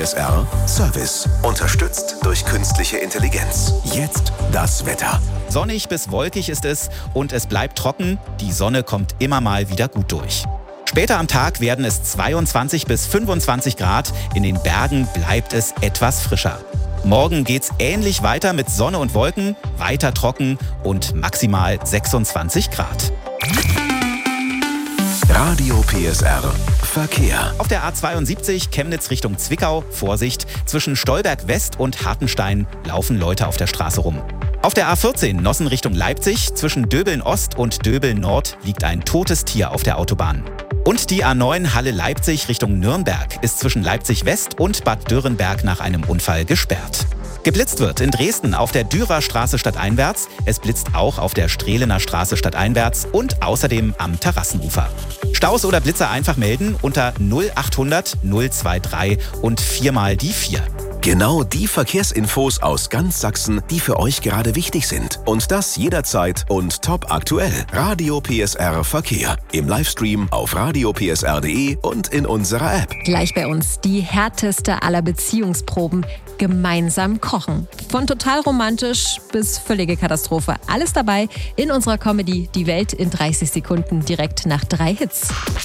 PSR Service. Unterstützt durch künstliche Intelligenz. Jetzt das Wetter. Sonnig bis wolkig ist es und es bleibt trocken. Die Sonne kommt immer mal wieder gut durch. Später am Tag werden es 22 bis 25 Grad. In den Bergen bleibt es etwas frischer. Morgen geht's ähnlich weiter mit Sonne und Wolken, weiter trocken und maximal 26 Grad. Radio PSR Verkehr. Auf der A72 Chemnitz Richtung Zwickau, Vorsicht, zwischen Stolberg West und Hartenstein laufen Leute auf der Straße rum. Auf der A14 Nossen Richtung Leipzig, zwischen Döbeln Ost und Döbeln Nord liegt ein totes Tier auf der Autobahn. Und die A9 Halle Leipzig Richtung Nürnberg ist zwischen Leipzig West und Bad Dürrenberg nach einem Unfall gesperrt. Geblitzt wird in Dresden auf der Dürer Straße stadteinwärts. Es blitzt auch auf der Strehlener Straße stadteinwärts und außerdem am Terrassenufer. Staus oder Blitzer einfach melden unter 0800 023 und 4 mal die 4. Genau die Verkehrsinfos aus ganz Sachsen, die für euch gerade wichtig sind. Und das jederzeit und top aktuell. Radio PSR Verkehr. Im Livestream auf radiopsr.de und in unserer App. Gleich bei uns die härteste aller Beziehungsproben. Gemeinsam kochen. Von total romantisch bis völlige Katastrophe. Alles dabei in unserer Comedy Die Welt in 30 Sekunden direkt nach 3 Hits.